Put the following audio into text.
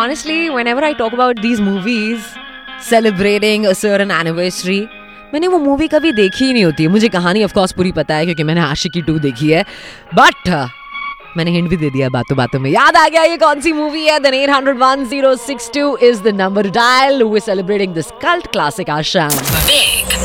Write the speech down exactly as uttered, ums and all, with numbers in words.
honestly, whenever I talk about these movies celebrating a certain anniversary, मैंने वो movie कभी देखी ही नहीं होती है. मुझे कहानी ऑफ कोर्स पूरी पता है क्योंकि मैंने आशिकी टू देखी है, बट मैंने हिंट भी दे दिया बातों बातों में. याद आ गया ये कौन सी मूवी है? Then eight hundred one oh six two is the number to dial. We're celebrating this cult classic Asham.